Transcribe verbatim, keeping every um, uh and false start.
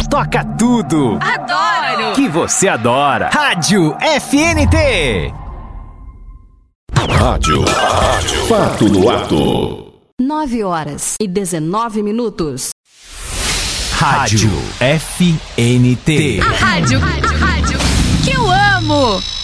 toca tudo. Adoro! Que você adora. Rádio F N T. Rádio. Rádio. Fato no ato. nove horas e dezenove minutos. Rádio F N T. A rádio, a rádio que eu amo.